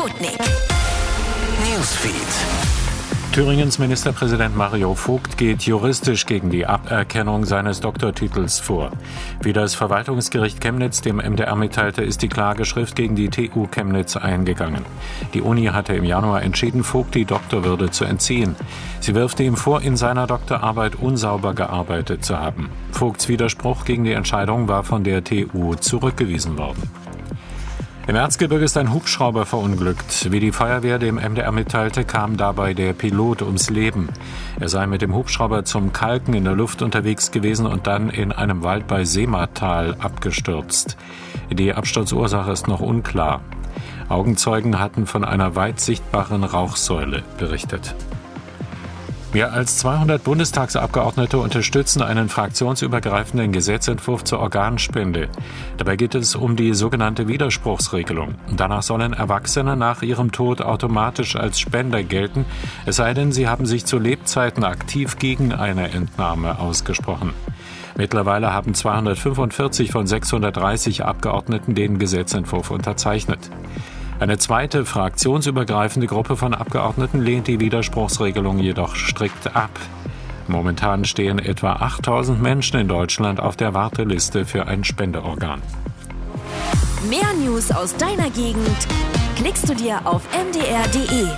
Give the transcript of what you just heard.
Sputnik Newsfeed. Thüringens Ministerpräsident Mario Vogt geht juristisch gegen die Aberkennung seines Doktortitels vor. Wie das Verwaltungsgericht Chemnitz dem MDR mitteilte, ist die Klageschrift gegen die TU Chemnitz eingegangen. Die Uni hatte im Januar entschieden, Vogt die Doktorwürde zu entziehen. Sie wirft ihm vor, in seiner Doktorarbeit unsauber gearbeitet zu haben. Vogts Widerspruch gegen die Entscheidung war von der TU zurückgewiesen worden. Im Erzgebirge ist ein Hubschrauber verunglückt. Wie die Feuerwehr dem MDR mitteilte, kam dabei der Pilot ums Leben. Er sei mit dem Hubschrauber zum Kalken in der Luft unterwegs gewesen und dann in einem Wald bei Seematal abgestürzt. Die Absturzursache ist noch unklar. Augenzeugen hatten von einer weit sichtbaren Rauchsäule berichtet. Mehr als 200 Bundestagsabgeordnete unterstützen einen fraktionsübergreifenden Gesetzentwurf zur Organspende. Dabei geht es um die sogenannte Widerspruchsregelung. Danach sollen Erwachsene nach ihrem Tod automatisch als Spender gelten, es sei denn, sie haben sich zu Lebzeiten aktiv gegen eine Entnahme ausgesprochen. Mittlerweile haben 245 von 630 Abgeordneten den Gesetzentwurf unterzeichnet. Eine zweite fraktionsübergreifende Gruppe von Abgeordneten lehnt die Widerspruchsregelung jedoch strikt ab. Momentan stehen etwa 8.000 Menschen in Deutschland auf der Warteliste für ein Spendeorgan. Mehr News aus deiner Gegend klickst du dir auf mdr.de.